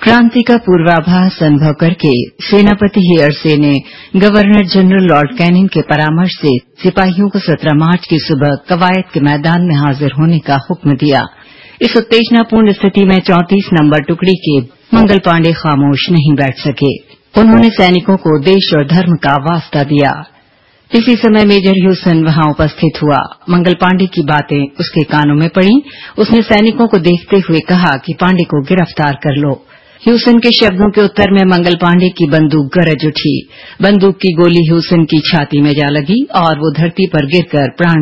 क्रांति का पूर्वाभास अनुभव करके सेनापति हेयरसे ने गवर्नर जनरल लॉर्ड कैनिंग के परामर्श से सिपाहियों को 17 मार्च की सुबह कवायद के मैदान में हाजिर होने का हुक्म दिया। इस उत्तेजनापूर्ण स्थिति में 34 नंबर टुकड़ी के मंगल पांडे खामोश नहीं बैठ सके। उन्होंने सैनिकों को देश और धर्म का वास्ता दिया। इसी समय मेजर ह्यूसन वहां उपस्थित हुआ। मंगल पांडे की बातें उसके कानों में पड़ी। उसने सैनिकों को देखते हुए कहा कि पांडे को गिरफ्तार कर लो। ह्यूसन के शब्दों के उत्तर में मंगल पांडे की बंदूक गरज उठी। बंदूक की गोली ह्यूसन की छाती में जा लगी और वो धरती पर गिरकर प्राण